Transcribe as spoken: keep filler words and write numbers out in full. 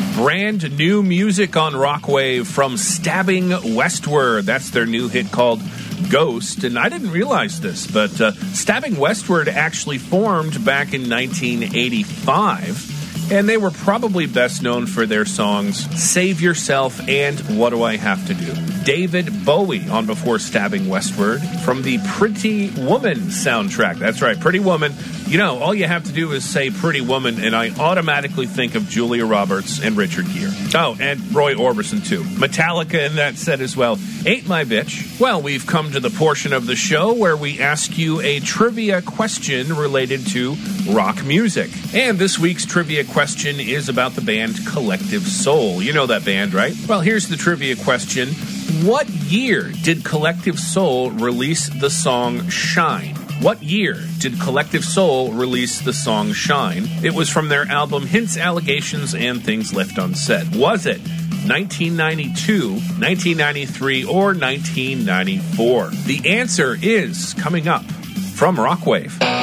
Brand new music on Rockwave from Stabbing Westward. That's their new hit called Ghost. And I didn't realize this, but uh, Stabbing Westward actually formed back in nineteen eighty-five. And they were probably best known for their songs Save Yourself and What Do I Have to Do? David Bowie on Before Stabbing Westward from the Pretty Woman soundtrack. That's right, Pretty Woman. You know, all you have to do is say Pretty Woman, and I automatically think of Julia Roberts and Richard Gere. Oh, and Roy Orbison, too. Metallica in that set as well. Ain't My Bitch. Well, we've come to the portion of the show where we ask you a trivia question related to rock music. And this week's trivia question is about the band Collective Soul. You know that band, right? Well, here's the trivia question. What year did Collective Soul release the song Shine? What year did Collective Soul release the song Shine? It was from their album Hints, Allegations, and Things Left Unsaid. Was it nineteen ninety-two, nineteen ninety-three, or nineteen ninety-four? The answer is coming up from Rockwave.